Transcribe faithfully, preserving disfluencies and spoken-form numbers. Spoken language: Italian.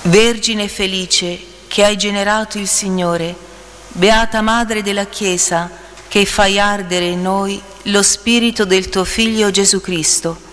Vergine felice che hai generato il Signore, beata Madre della Chiesa che fai ardere in noi lo spirito del tuo Figlio Gesù Cristo,